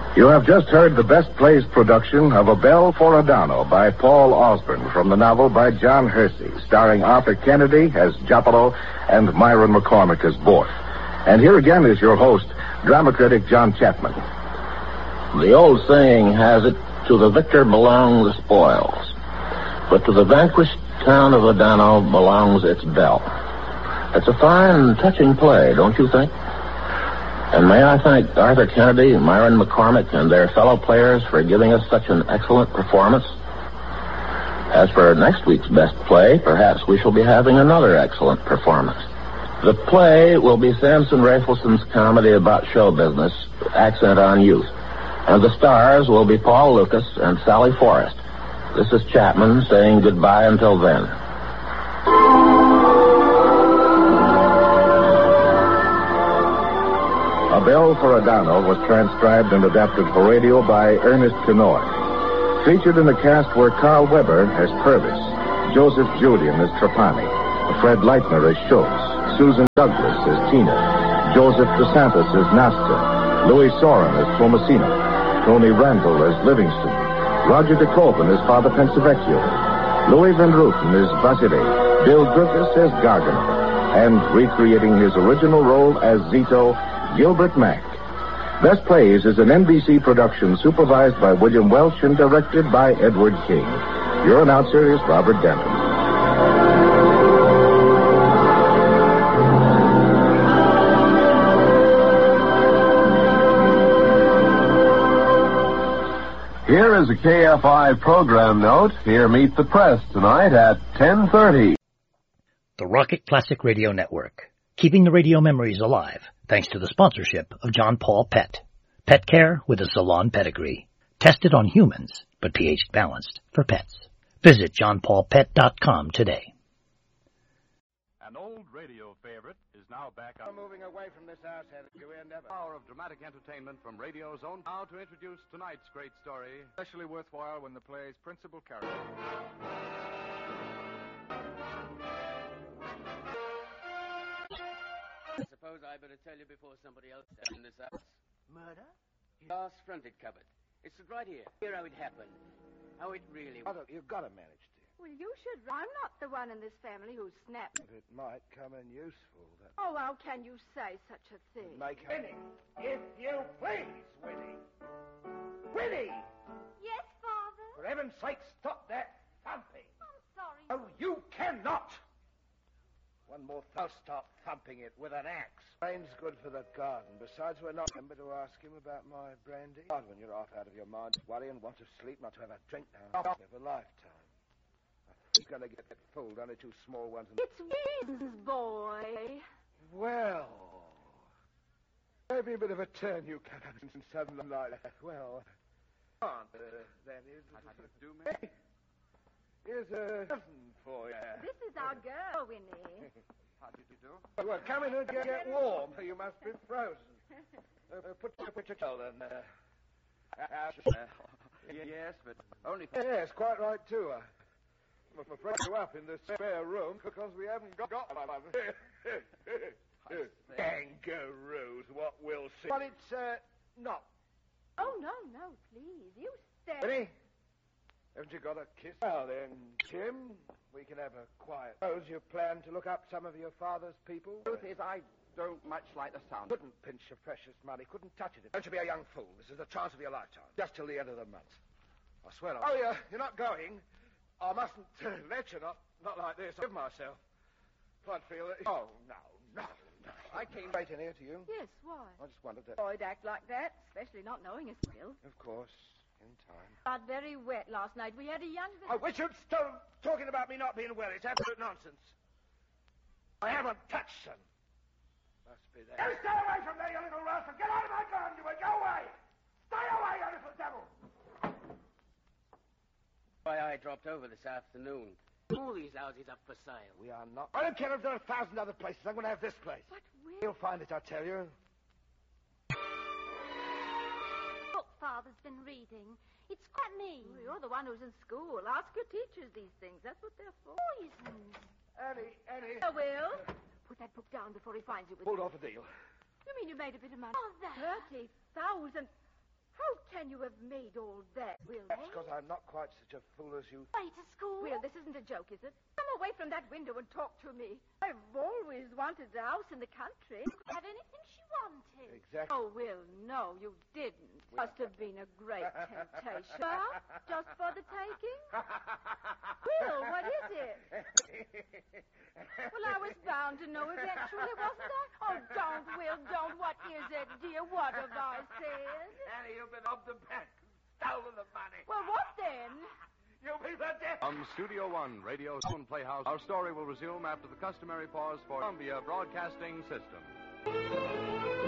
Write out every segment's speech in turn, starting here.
You have just heard the Best Plays production of A Bell for Adano by Paul Osborne from the novel by John Hersey, starring Arthur Kennedy as Jopolo and Myron McCormick as Borth. And here again is your host, drama critic John Chapman. The old saying has it, to the victor belong the spoils, but to the vanquished town of Adano belongs its bell. It's a fine, touching play, don't you think? And may I thank Arthur Kennedy, Myron McCormick, and their fellow players for giving us such an excellent performance. As for next week's best play, perhaps we shall be having another excellent performance. The play will be Samson Rafelson's comedy about show business, Accent on Youth. And the stars will be Paul Lucas and Sally Forrest. This is Chapman saying goodbye until then. A Bell for Adano was transcribed and adapted for radio by Ernest Kenoy. Featured in the cast were Carl Weber as Purvis, Joseph Julian as Trapani, Fred Leitner as Schultz, Susan Douglas as Tina, Joseph DeSantis as Nasta, Louis Soren as Tomasino, Tony Randall as Livingston, Roger DeCoven as Father Pensavecchio, Louis Van Ruten as Vasily, Bill Griffiths as Gargano, and recreating his original role as Zito, Gilbert Mack. Best Plays is an NBC production supervised by William Welch and directed by Edward King. Your announcer is Robert Denton. Here is a KFI program note. Here meet the press tonight at 10:30. The Rocket Classic Radio Network, keeping the radio memories alive, thanks to the sponsorship of John Paul Pet. Pet care with a salon pedigree. Tested on humans, but pH balanced for pets. Visit johnpaulpet.com today. An old radio favorite is now back on. Moving away from this house, haven't you, ever? Power of dramatic entertainment from radio's own. Now to introduce tonight's great story, especially worthwhile when the play's principal character. I suppose I better tell you before somebody else does in this house. Murder? Glass fronted cupboard. It's right here. Here how it happened. How it really was. You've got to manage, dear. Well, you should. I'm not the one in this family who snapped. But it might come in useful. Oh, how can you say such a thing? Winnie, if you please, Winnie. Winnie! Yes, Father? For heaven's sake, stop that thumping. I'm sorry. Oh, you cannot! One more I'll start thumping it with an axe. Rain's good for the garden. Besides, we're not remember to ask him about my brandy. God, when you're off out of your mind, worry and want to sleep, not to have a drink now. Of a lifetime. He's going to get fooled. Only two small ones. It's Wins's boy. Well, maybe a bit of a turn you can have in something like that. Well, that is. Do me? Here's a present for you. This is our girl, Winnie. How did you do? Well, come in and get warm. You must be frozen. Put your coat in there. Yes, but only... Yes, quite right, too. I'm afraid you up in this spare room because we haven't got one. Kangaroos, what we'll see. But it's, not. Oh, no, please. You stay. Winnie, haven't you got a kiss? Well, then, Jim, we can have a quiet. Suppose you plan to look up some of your father's people? Truth is, I don't much like the sound. Couldn't pinch your precious money. Couldn't touch it. Don't you be a young fool. This is the chance of your lifetime. Just till the end of the month. I swear I'll... Oh, you're not going? I mustn't let you, not like this. I'll give myself. I'd feel it. Oh, no. I came right in here to you. Yes, why? I just wanted to... Boy'd act like that, especially not knowing us still. Of course, in time. Got very wet last night. We had a young... I wish you'd stop talking about me not being well. It's absolute nonsense. I haven't touched them. Must be there. You stay away from there, you little rascal. Get out of my garden, you will. Go away. Stay away, you little devil. Why, I dropped over this afternoon. All these houses up for sale. We are not. I don't care if there are 1,000 other places. I'm going to have this place. But You'll find it, I tell you. Look, Father's been reading. It's quite me. Well, you're the one who's in school. Ask your teachers these things. That's what they're for. Poisons. Annie. I will. Put that book down before he finds you with Pulled off a deal. You mean you made a bit of money? Oh, that. 30,000. How can you have made all that, Will? That's because I'm not quite such a fool as you... Way to school? Will, this isn't a joke, is it? Come away from that window and talk to me. I've always wanted a house in the country. Have anything she wanted. Exactly. Oh, Will, no, you didn't. Must have been a great temptation. Well, just for the taking? Will, what is it? Well, I was bound to know eventually, wasn't I? Oh, don't, Will, don't. What is it, dear? What have I said? Annie, you've been robbed the bank, stolen the money. Well, what then? You'll be the death. From Studio One, Radio's own Playhouse, our story will resume after the customary pause for Columbia Broadcasting System.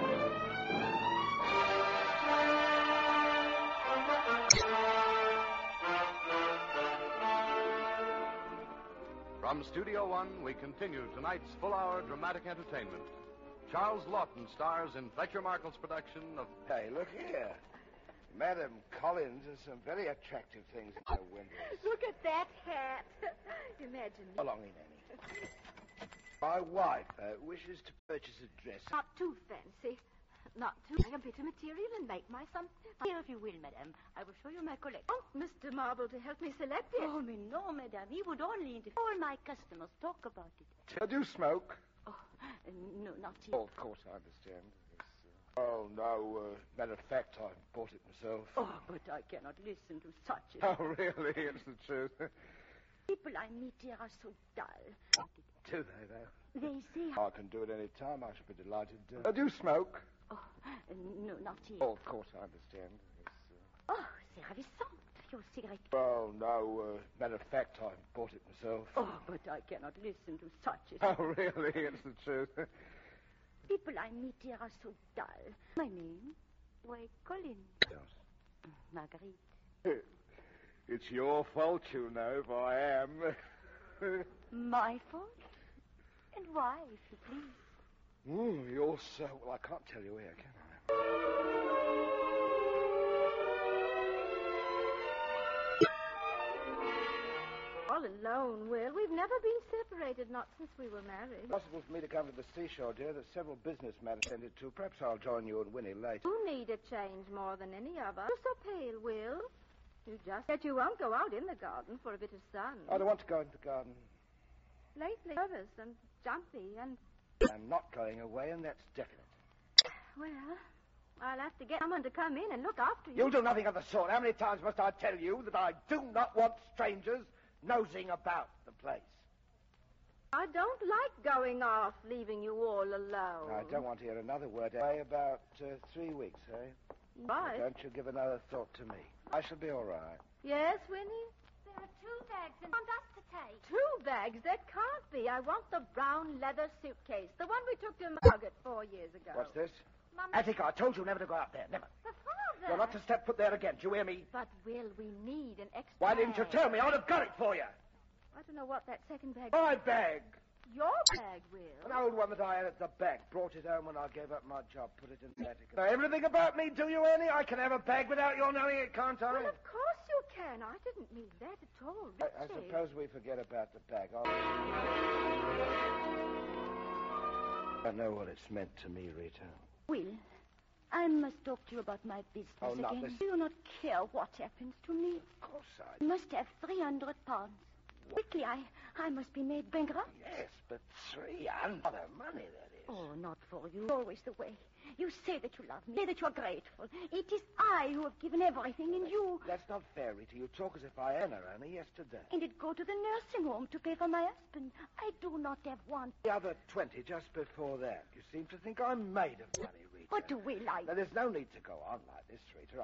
From Studio One, we continue tonight's full-hour dramatic entertainment. Charles Lawton stars in Fletcher Markle's production of... Hey, look here. Madam Collins has some very attractive things in her windows. Look at that hat. Imagine. How long in, Annie? My wife wishes to purchase a dress. Not too fancy. Not too. A bit of material and make my some. Here, if you will, madame. I will show you my collection. Oh, Mr. Marble to help me select it. Oh, no, madame. He would only interfere. All my customers talk about it. Do you smoke? Oh, no, not here. Oh, of course, I understand. Oh, no. Matter of fact, I bought it myself. Oh, but I cannot listen to such a... Oh, really? It's the truth. People I meet here are so dull. Do they, though? They say... I can do it any time. I should be delighted. Do you smoke? Oh, no, not here. Oh, of course, I understand. Oh, c'est ravissant. Your cigarette. Oh, no. Matter of fact, I bought it myself. Oh, but I cannot listen to such a... Oh, really? It's the truth. People I meet here are so dull. My name? Why, Collins. Yes. Marguerite. It's your fault, you know, if I am. My fault? And why, if you please? You're so... Well, I can't tell you here, can I? All alone, Will. We've never been separated, not since we were married. It's possible for me to come to the seashore, dear. There's several business matters attended to. Perhaps I'll join you and Winnie later. You need a change more than any of us. You're so pale, Will. You just said you won't go out in the garden for a bit of sun. I don't want to go into the garden. Lately, nervous and jumpy and... I'm not going away, and that's definite. Well, I'll have to get someone to come in and look after you. You'll do nothing of the sort. How many times must I tell you that I do not want strangers nosing about the place? I don't like going off, leaving you all alone. I don't want to hear another word. About 3 weeks, eh? Right. Don't you give another thought to me. I shall be all right. Yes, Winnie? There are 2 bags and want us to take. 2 bags? That can't be. I want the brown leather suitcase. The one we took to Margaret 4 years ago. What's this? Mama... Attica, I told you never to go out there. Never. But, Father... You're not to step foot there again. Do you hear me? But, Will, we need an extra Why didn't you bag. tell me? I would have got it for you. I don't know what that second bag... My bag. Your bag, Will. An old one that I had at the bank. Brought it home when I gave up my job. Put it in the attic. Know everything about me, do you, Annie? I can have a bag without your knowing it, can't I? Well, of course you can. I didn't mean that at all, Richie. I suppose we forget about the bag. I don't know what it's meant to me, Rita. Will, I must talk to you about my business Oh, not again. this- Do you not care what happens to me? Of course I I do. must have 300 pounds. Quickly, I must be made bankrupt. Yes, but 300 money, that is. Oh, not for you. Always the way. You say that you love me, say that you are grateful. It is I who have given everything, and you... That's not fair, Rita. You talk as if I earned her only yesterday. And it go to the nursing home to pay for my husband. I do not have one. The other 20 just before that. You seem to think I'm made of money, Rita. What do we like? Now, there's no need to go on like this, Rita.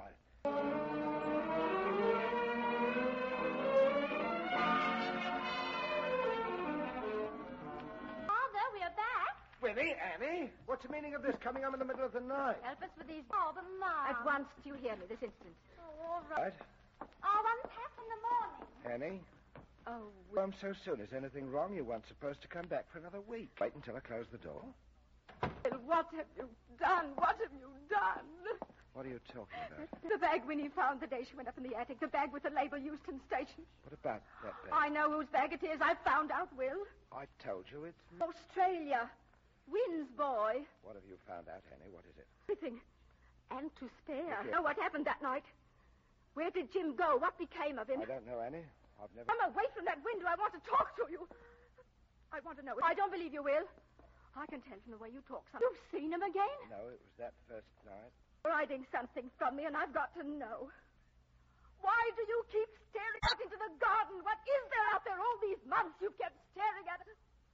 Father, we are back. Winnie, Annie, what's the meaning of this coming home in the middle of the night? Help us with these... Oh, but Mom. At once, do you hear me this instant? Oh, all right. Right? I'll unpack in the morning. Annie? Oh, Home so soon. Is anything wrong? You weren't supposed to come back for another week. Wait until I close the door. Will, what have you done? What have you done? What are you talking about? The bag Winnie found the day she went up in the attic. The bag with the label Euston Station. What about that bag? I know whose bag it is. I found out, Will. I told you it's... Australia. Wynn's boy. What have you found out, Annie? What is it? Everything. and to spare. You know what happened that night? Where did Jim go? What became of him? I don't know, Annie. I've never... Come away from that window. I want to talk to you. I want to know. I don't believe you will. I can tell from the way you talk. You've seen him again? No, it was that first night. You're hiding something from me, and I've got to know. Why do you keep staring out into the garden? What is there out there all these months you've kept staring at it?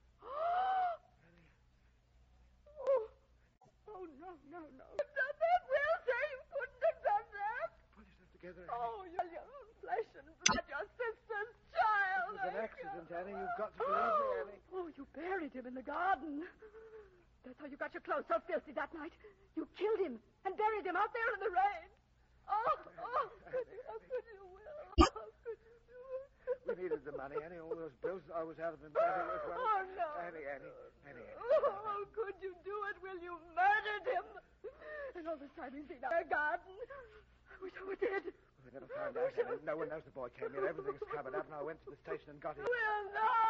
Oh, no. You've done that, Will. Say you couldn't have done that. Pull yourself together, Annie. Oh, you're your own flesh and blood, your sister's child. It was an accident, Annie. You've got to believe me, Annie. Oh, you buried him in the garden. That's how you got your clothes so filthy that night. You killed him and buried him out there in the rain. Oh, how could you, Will? How could you do it? We needed the money, Annie. All those bills I was out of them. Oh, no. Annie. Oh, how could you do it, Will? You murdered him. And all this time he's been out in the garden. I wish I were dead. We'll never find out, Annie. No one knows the boy came here. Everything's covered up, and I went to the station and got him. Will,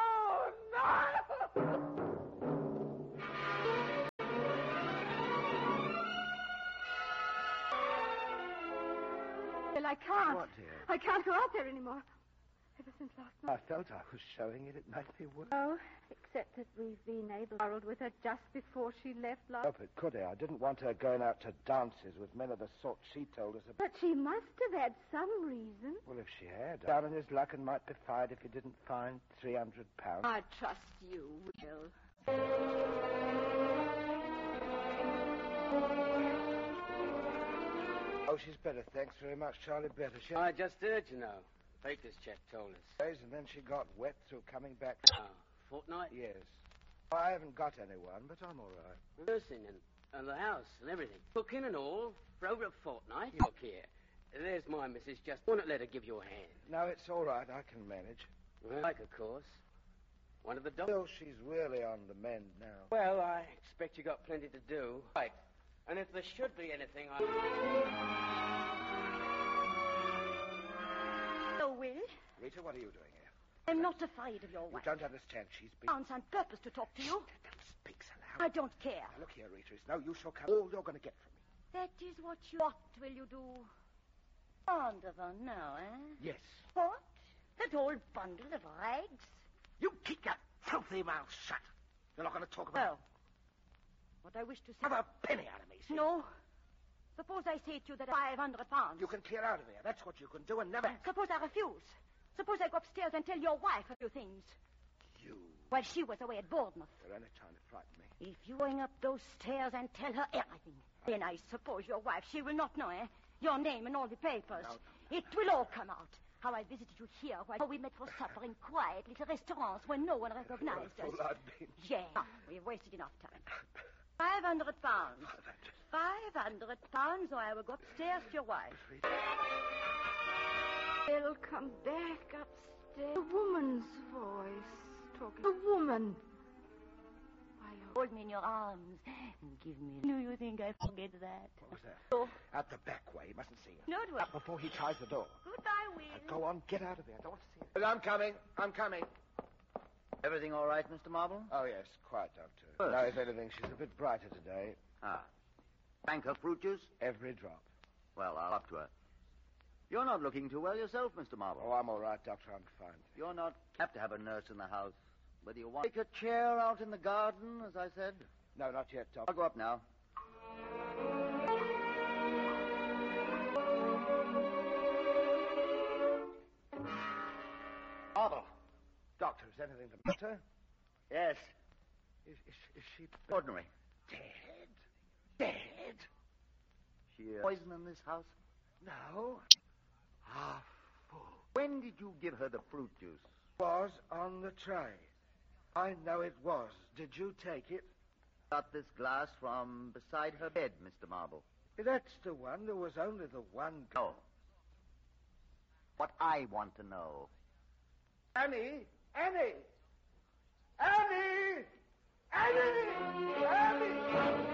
no! Well, I can't. What, dear? I can't go out there anymore. Ever since last night. I felt I was showing it. It might be worse. No, except that we've been able to quarrel with her just before she left last. Oh, but could I didn't want her going out to dances with men of the sort she told us about. But she must have had some reason. Well, if she had. Down in his luck and might be fired if he didn't find £300. I trust you, Will. Oh, she's better. Thanks very much, Charlie. Better. I just heard, you know. Baker's chap told us. And then she got wet through coming back. Oh, fortnight? Yes. I haven't got anyone, but I'm all right. Nursing and the house and everything. Cooking and all for over a fortnight. Look here. There's my missus. Just won't let her give you a hand. No, it's all right. I can manage. Well, like, of course. One of the dogs. Well, she's really on the mend now. Well, I expect you got plenty to do. Right. And if there should be anything, Oh, Will? Rita, what are you doing here? I'm not afraid of your You wife. don't understand. She's been... Bounce on purpose to talk to you. Don't speak so loud. I don't care. Now, look here, Rita. It's no use. You'll come. All you're going to get from me. That is what you... What will you do? Fond of her now, eh? Yes. What? That old bundle of rags? You keep your filthy mouth shut. You're not going to talk about... Well, what I wish to say... Have a penny out of me, see? No. Suppose I say to you that £500. You can clear out of here. That's what you can do and never... Suppose I refuse. Suppose I go upstairs and tell your wife a few things. You... While she was away at Bournemouth. You're only trying to frighten me. If you're going up those stairs and tell her everything, then I suppose your wife, she will not know, eh? Your name and all the papers. No. It will all come out. How I visited you here while we met for supper in quiet little restaurants where no one recognized us. I've been... Yeah, we've wasted enough time. £500. £500, or I will go upstairs to your wife. They'll come back upstairs. A woman's voice talking. A woman. Hold me in your arms and give me... Do you think I forget that? What was that? Oh. Out the back way. You mustn't see her. No, it will. Up before he tries the door. Goodbye, Will. Now, go on. Get out of here. I don't want to see her. I'm coming. Everything all right, Mr. Marble? Oh, yes. Quite, Doctor. Good. No, if anything, she's a bit brighter today. Ah. Drank her fruit juice? Every drop. Well, I'll up to her. You're not looking too well yourself, Mr. Marble. Oh, I'm all right, Doctor. I'm fine. You're not have to have a nurse in the house. Whether you want... Take a chair out in the garden, as I said. No, not yet, Doctor. I'll go up now. Marble. Doctor, is anything the matter? Yes. Is she... Ordinary. Dead? She poison in this house? No. Ah, fool. When did you give her the fruit juice? Was on the tray. I know it was. Did you take it? Got this glass from beside her bed, Mr. Marble. That's the one. There was only the one... No. What I want to know. Annie! Annie! Annie! Annie! Annie!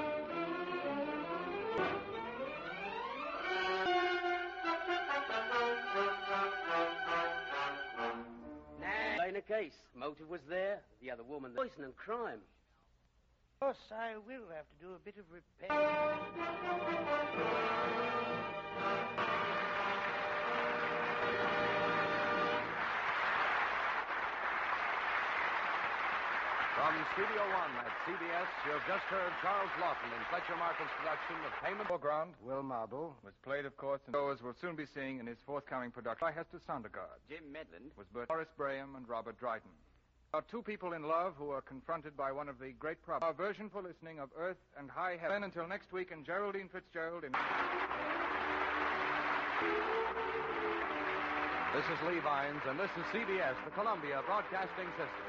Ain't a case. Motive was there. The other woman, poison and crime. Of course, I will have to do a bit of repair. Studio One at CBS, you have just heard Charles Lawton in Fletcher Markle's production of Payment. Foreground Will Marble was played, of course, and those we'll soon be seeing in his forthcoming production by Hester Sondergaard. Jim Medland Was Horace Braham and Robert Dryden. About two people in love who are confronted by one of the great problems. Our version for listening of Earth and High Heaven. Until next week, and Geraldine Fitzgerald in... This is Lee Vines, and this is CBS, the Columbia Broadcasting System.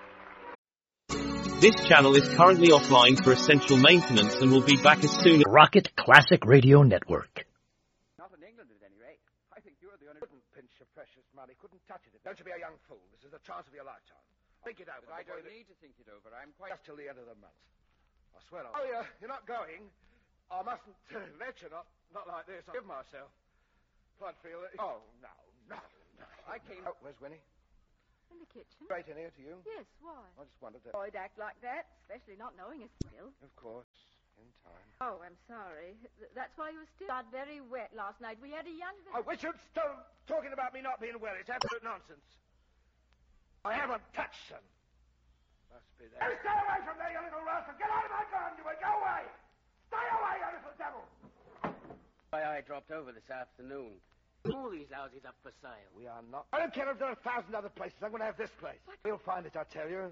This channel is currently offline for essential maintenance and will be back as soon as... Rocket Classic Radio Network. Not in England, at any rate. I think you're the only... Couldn't pinch your precious money. Couldn't touch it. Don't you be a young fool. This is the chance of your lifetime. Think it over. I don't need to think it over. I'm quite... Just till the end of the month. I swear I'll... Oh, you're not going. I mustn't let you. Not like this. I'll give myself. I'd feel it. Oh, no. I came... Oh, where's Winnie? In the kitchen. Straight in here to you? Yes, why? I just wanted to... Boyd act like that, especially not knowing us still. Of course. In time. Oh, I'm sorry. That's why you were still got very wet last night. We had a young... I wish you'd stop talking about me not being well. It's absolute nonsense. I haven't touched them. Must be there. Hey, stay away from there, you little rascal. Get out of my garden, you will. Go away. Stay away, you little devil. I dropped over this afternoon. All these houses up for sale. We are not... I don't care if there are 1,000 other places. I'm going to have this place. What? We'll find it, I tell you.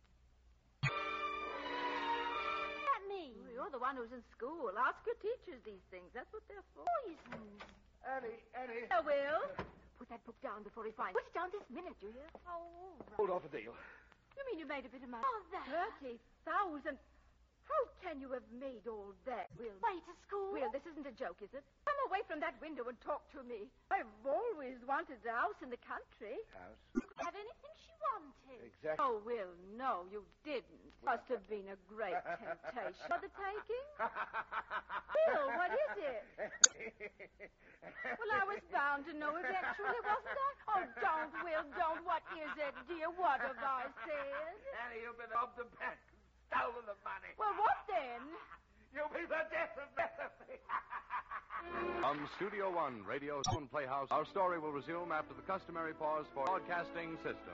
At me. Well, you're the one who's in school. Ask your teachers these things. That's what they're for. Poisons. Annie. I will. Put that book down before he finds it. Put it down this minute, do you? Oh, all right. Hold off a deal. You mean you made a bit of money? Oh, that. 30,000. How can you have made all that, Will? Way to school? Will, this isn't a joke, is it? Come away from that window and talk to me. I've always wanted a house in the country. House? Have anything she wanted. Exactly. Oh, Will, no, you didn't. Must have been a great temptation. For the taking? Will, what is it? Well, I was bound to know eventually, wasn't I? Oh, don't, Will, don't. What is it, dear? What have I said? Annie, you've been robbed the bank. Stolen the money. Well, what then? You'll be the death of me. From Studio One, Radio and Playhouse, our story will resume after the customary pause for broadcasting system.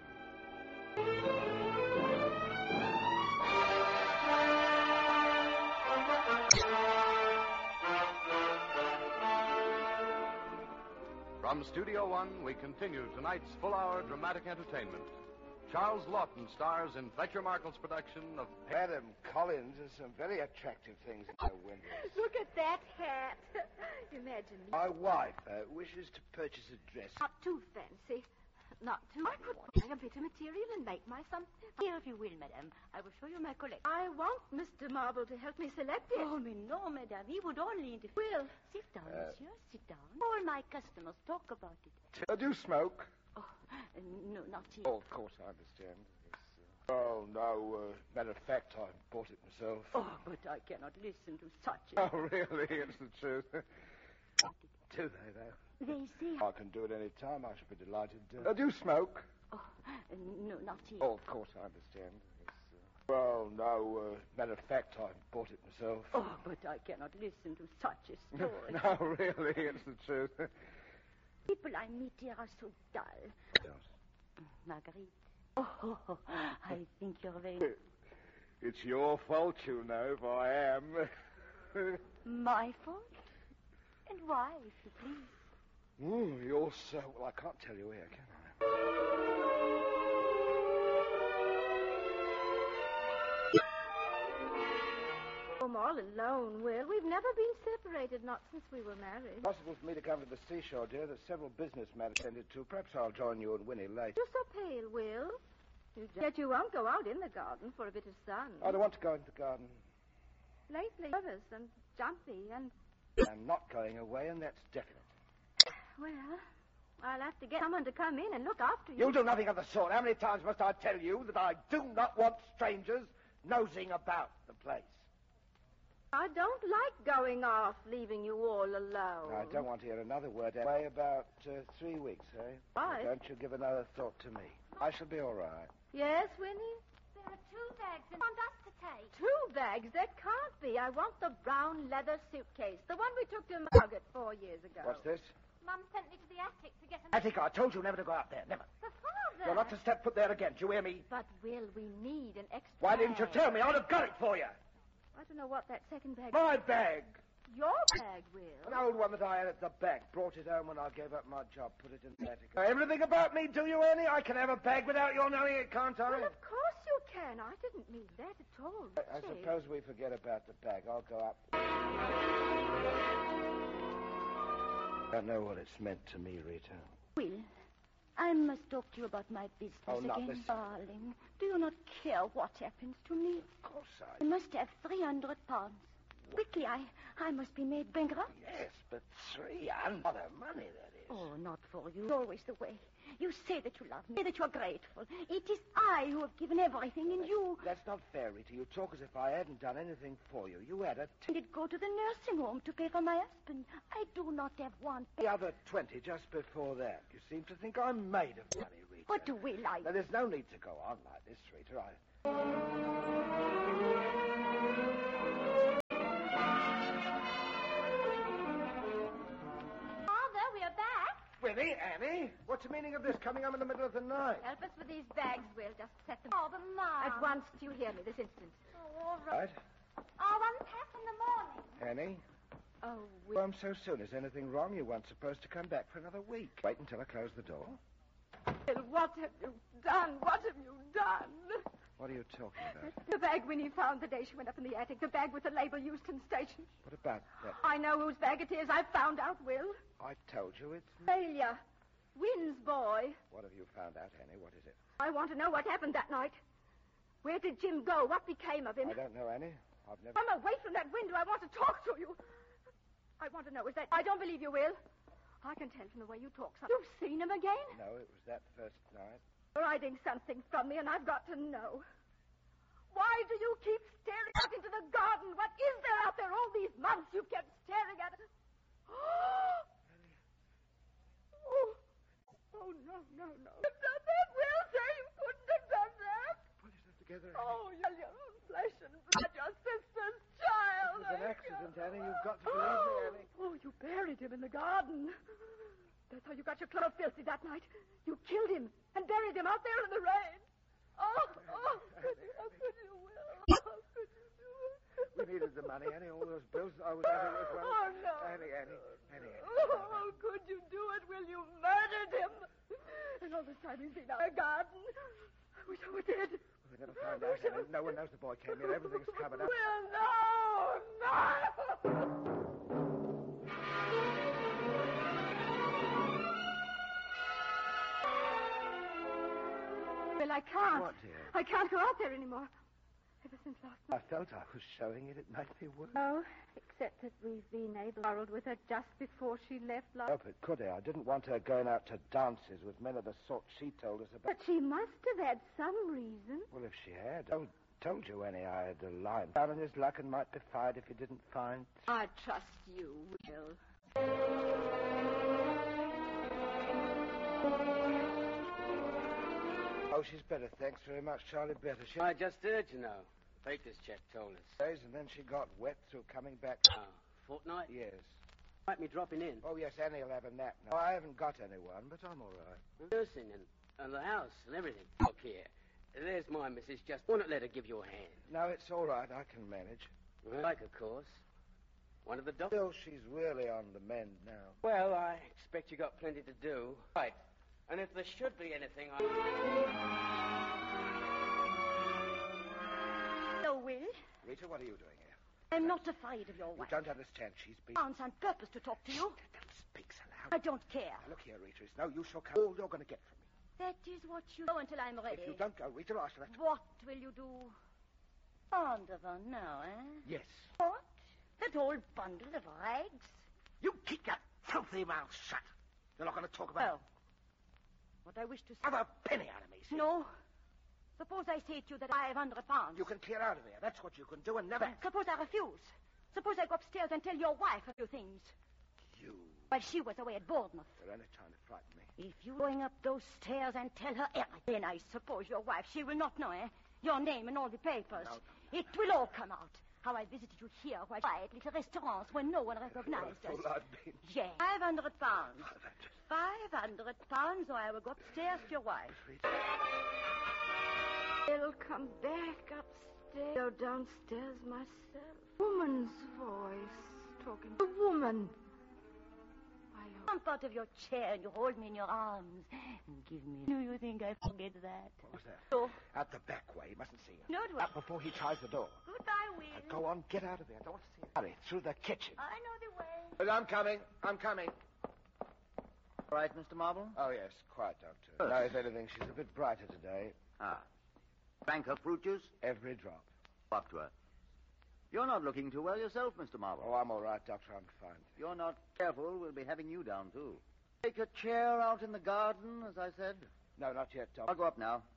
From Studio One, we continue tonight's full-hour dramatic entertainment. Charles Lawton stars in Fletcher Markle's production of... Madam Collins has some very attractive things in her windows. Look at that hat. Imagine. My wife wishes to purchase a dress. Not too fancy. Not too... I could buy a bit of material and make my some... Here, if you will, madame. I will show you my collection. I want Mr. Marble to help me select it. Oh, mais no, madame. He would only interfere. Will. Sit down, monsieur. Sit down. All my customers talk about it. Do you smoke? Oh, no, not here. Oh, of course, I understand. Oh, no. Matter of fact, I bought it myself. Oh, but I cannot listen to such a... Oh, really? It's the truth. Do they, though? They say... I can do it any time. I should be delighted. Do you smoke? Oh, no, not here. Oh, of course, I understand. Well, no. Matter of fact, I bought it myself. Oh, but I cannot listen to such a story. No, really, it's the truth. People I meet here are so dull. Marguerite. Oh, I think you're very... It's your fault, you know, if I am. My fault? And why, if you please? You're so... Well, I can't tell you where, can I? I'm all alone, Will. We've never been separated, not since we were married. Possible for me to come to the seashore, dear. There's several business matters attended to. Perhaps I'll join you and Winnie later. You're so pale, Will. Yet you won't go out in the garden for a bit of sun. I don't want to go into the garden. Lately, nervous and jumpy and... I'm not going away, and that's definite. Well, I'll have to get someone to come in and look after you. You'll do nothing of the sort. How many times must I tell you that I do not want strangers nosing about the place? I don't like going off, leaving you all alone. I don't want to hear another word. Away about 3 weeks, eh? Right. Don't you give another thought to me. I shall be all right. Yes, Winnie? There are 2 bags and want us to take. 2 bags? That can't be. I want the brown leather suitcase. The one we took to Margaret 4 years ago. What's this? Mum sent me to the attic to get an... Attic, I told you never to go out there. Never. But, Father... that. You're not to step foot there again. Do you hear me? But, Will, we need an extra Why didn't you bag. tell me? I would have got it for you. I don't know what that second bag... My bag. Your bag, Will. An old one that I had at the bank. Brought it home when I gave up my job. Put it in the attic. Everything about me, do you, Annie? I can have a bag without your knowing it, can't I? Well, of course you can. I didn't mean that at all. I suppose we forget about the bag. I'll go up. I don't know what it's meant to me, Rita. Will, I must talk to you about my business not again. this. Darling, do you not care what happens to me? Of course I must have 300 pounds. Quickly, I must be made bankrupt. Yes, but 300. What a money that is. Oh, not for you. It's always the way. You say that you love me, that you are grateful. It is I who have given everything, and you... That's not fair, Rita. You talk as if I hadn't done anything for you. You had did go to the nursing home to pay for my husband. I do not have one. the other 20 just before that. You seem to think I'm made of money, Rita. But Will, I... Now, there's no need to go on like this, Rita. Father, we are back. Winnie, Annie, what's the meaning of this coming home in the middle of the night? Help us with these bags, Will. Just set them... Oh, but Mom. At once, do you hear me this instant? Oh, all right. Right? I'll unpack in the morning. Annie? Oh, Will. Home so soon. Is anything wrong? You weren't supposed to come back for another week. Wait until I close the door. Will, what have you done? What have you done? What are you talking about? The bag Winnie found the day she went up in the attic. The bag with the label Euston Station. What about that? I know whose bag it is. I found out, Will. I told you it's... Failure. Wynn's boy. What have you found out, Annie? What is it? I want to know what happened that night. Where did Jim go? What became of him? I don't know, Annie. I've never... I'm away from that window. I want to talk to you. I want to know, is that... I don't believe you, Will. I can tell from the way you talk. You've seen him again? No, it was that first night. You're hiding something from me, and I've got to know. Why do you keep staring out into the garden? What is there out there all these months you've kept staring at it? Oh, no. You've done that, Will. Say you couldn't have done that. Pull yourself together, Annie. Oh, you're your own flesh and blood, your sister's child. It was an accident, Annie. You've got to believe me, Annie. Oh, you buried him in the garden. That's how you got your clothes filthy that night. You killed him and buried him out there in the rain. Oh, how could you, Will? How could you do it? We needed the money, Annie. All those bills I was having as well. Oh, no. Annie. Oh, how could you do it, Will? You murdered him. And all this time he's been out in the garden. I wish I were dead. We never found out, Annie. No one knows the boy came here. Everything's covered up. Will, no. Well, I can't. What, dear? I can't go out there anymore. Ever since last night. I felt I was showing it. It made me worse. No, except that we've been able to quarrel with her just before she left last... Oh, but could I? I didn't want her going out to dances with men of the sort she told us about. But she must have had some reason. Well, if she had, I told you, Annie, I had a line down on his luck and might be fired if he didn't find... I trust you, Will. Oh, she's better. Thanks very much, Charlie. Better. I just heard, you know. Baker's chap told us. Days, and then she got wet through coming back. Oh, fortnight? Yes. Might be dropping in. Oh, yes, Annie'll have a nap now. I haven't got anyone, but I'm all right. Nursing and the house and everything. Look here. There's my missus. Just won't let her give you a hand. No, it's all right. I can manage. Like, of course. One of the doctors. Still, she's really on the mend now. Well, I expect you got plenty to do. Right. And if there should be anything, Hello, Will. Rita, what are you doing here? I'm not afraid of your You wife. don't understand. She's been... Sounds on purpose to talk to you. Don't speak so loud. I don't care. Now, look here, Rita. It's no use. You'll come. All you're going to get from me. That is what you do until I'm ready. If you don't go, Rita, I shall have to... What will you do? Fond of her now, eh? Yes. What? That old bundle of rags? You keep your filthy mouth shut. You're not going to talk about... Well, what I wish to say... Have a penny out of me, see? No. Suppose I say to you that I have 100 pounds. You can clear out of here. That's what you can do and never... Suppose I refuse. Suppose I go upstairs and tell your wife a few things. You... While she was away at Bournemouth. You're only trying to frighten me. If you're going up those stairs and tell her everything, then I suppose your wife, she will not know, eh? Your name and all the papers. No. It will all come out. how I visited you here, while quiet little restaurants where no one recognized us. Yes. 500 pounds. 500 pounds, or I will go upstairs to your wife. I'll come back upstairs, go downstairs myself. Woman's voice talking. A woman. Jump out of your chair and you hold me in your arms and give me. Do you think I forget that? What was that? Oh. Out the back way. You mustn't see him. No, it Out before he tries the door. Goodbye, Will. Go on, get out of there. Don't see him. Hurry, through the kitchen. I know the way. Well, I'm coming. All right, Mr. Marble? Oh, yes. Quiet, Doctor. No, if anything, she's a bit brighter today. Ah. Drank her fruit juice? Every drop. Up to her. You're not looking too well yourself, Mr. Marble. Oh, I'm all right, Doctor. I'm fine. If you're not careful, we'll be having you down, too. Take a chair out in the garden, as I said. No, not yet, Doctor. I'll go up now.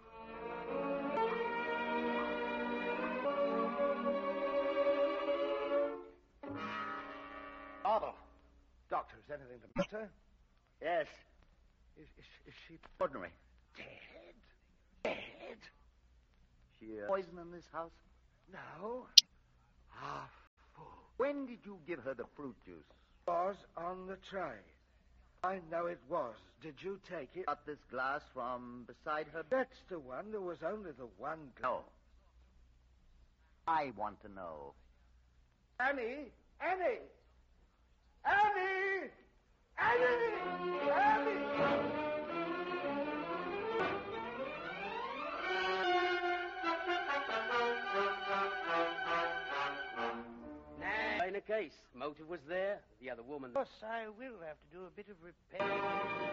Marble. Doctor, is anything the matter? Yes. Is she... Ordinary. Dead? She poison in this house? No. Half full. When did you give her the fruit juice? Was on the tray. I know it was. Did you take it? Got this glass from beside her? That's the one. There was only the one glass. No. I want to know. Annie! Annie! Annie! Annie! Annie! In a case, motive was there. The other woman. Of course, I will have to do a bit of repair.